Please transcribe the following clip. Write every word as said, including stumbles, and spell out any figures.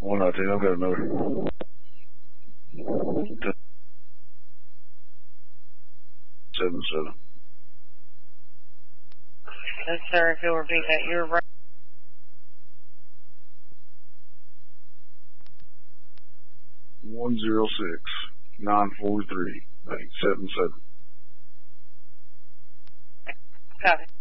one nineteen, I've got another. Seven seven. Yes, sir, if you'll repeat that, you're right. One zero six nine four three eight seven seven. Got it.